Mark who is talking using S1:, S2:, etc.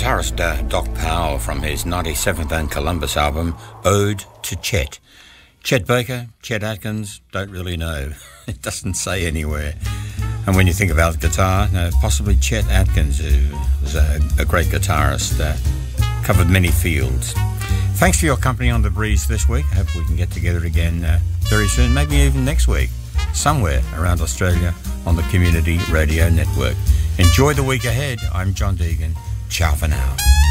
S1: guitarist Doc Powell from his 97th and Columbus album, Ode to Chet. Chet Baker, Chet Atkins, don't really know. It doesn't say anywhere. And when you think about guitar, possibly Chet Atkins, who was a great guitarist, covered many fields. Thanks for your company on The Breeze this week. I hope we can get together again very soon, maybe even next week, somewhere around Australia on the Community Radio Network. Enjoy the week ahead. I'm John Deegan. Ciao for now.